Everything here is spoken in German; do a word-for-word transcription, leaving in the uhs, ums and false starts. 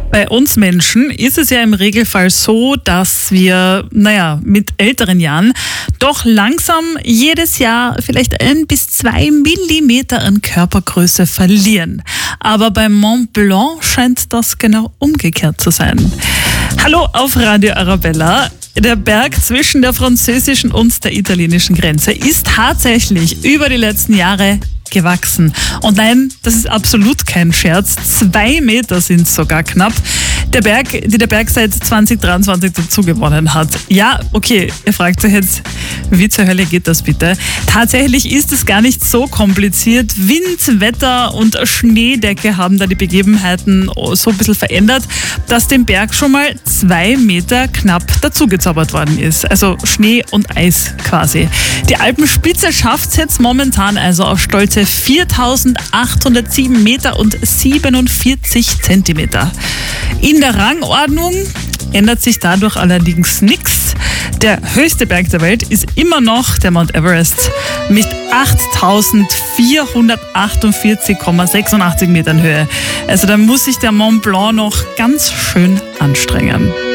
Bei uns Menschen ist es ja im Regelfall so, dass wir, naja, mit älteren Jahren doch langsam jedes Jahr vielleicht ein bis zwei Millimeter an Körpergröße verlieren. Aber beim Mont Blanc scheint das genau umgekehrt zu sein. Hallo auf Radio Arabella. Der Berg zwischen der französischen und der italienischen Grenze ist tatsächlich über die letzten Jahre gewachsen. Und nein, das ist absolut kein Scherz. Zwei Meter sind es sogar knapp. Der Berg, die der Berg seit zwanzig dreiundzwanzig dazu gewonnen hat. Ja, okay, ihr fragt euch jetzt, wie zur Hölle geht das bitte? Tatsächlich ist es gar nicht so kompliziert. Wind, Wetter und Schneedecke haben da die Begebenheiten so ein bisschen verändert, dass dem Berg schon mal zwei Meter knapp dazugezaubert worden ist. Also Schnee und Eis quasi. Die Alpenspitze schafft es jetzt momentan also auf stolze viertausendachthundertsieben Meter und siebenundvierzig Zentimeter. In der Rangordnung ändert sich dadurch allerdings nichts. Der höchste Berg der Welt ist immer noch der Mount Everest mit achttausendvierhundertachtundvierzig Komma sechsundachtzig Metern Höhe. Also da muss sich der Mont Blanc noch ganz schön anstrengen.